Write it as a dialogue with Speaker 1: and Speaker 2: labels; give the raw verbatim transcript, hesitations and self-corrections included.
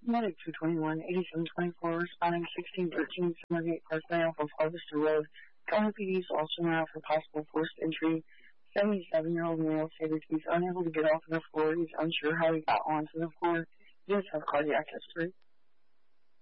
Speaker 1: Medic two twenty-one, eighty-seven twenty-four, responding sixteen thirteen, Summergate Parkway off of Harvester Road. County P D is also now for possible forced entry. seventy-seven-year-old male stated he's unable to get off of the floor. He's unsure how he got onto the floor. He does have cardiac history.